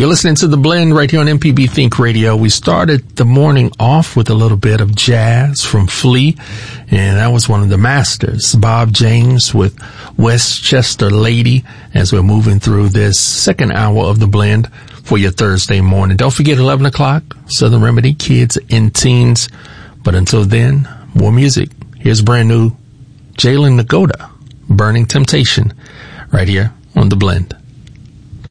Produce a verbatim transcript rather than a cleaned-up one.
You're listening to The Blend right here on M P B Think Radio. We started the morning off with a little bit of jazz from Flea, and that was one of the masters, Bob James with Westchester Lady, as we're moving through this second hour of The Blend for your Thursday morning. Don't forget eleven o'clock, Southern Remedy, Kids and Teens. But until then, more music. Here's brand new Jalen Nagoda, Burning Temptation, right here on The Blend.